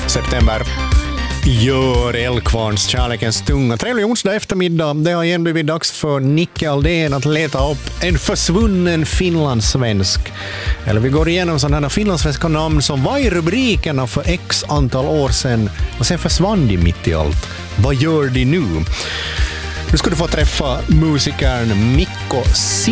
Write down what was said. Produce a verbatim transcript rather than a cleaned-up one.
september gör Eldkvarns kärlekens tunga. Trevlig onsdag eftermiddag. Det har igen blivit dags för Nicke Aldén att leta upp en försvunnen finlandssvensk. Eller vi går igenom sådana här finlandssvenska namn som var i rubrikerna för x antal år sedan och sen försvann de mitt i allt. Vad gör de nu? Nu ska du få träffa musikern Mikko